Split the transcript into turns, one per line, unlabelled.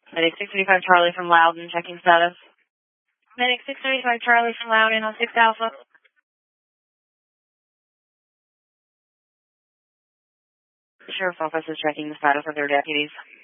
Medic 635 Charlie from Loudon, checking status.
Medic 635 Charlie from Loudon on 6 Alpha.
The Sheriff's Office is checking the status of their deputies.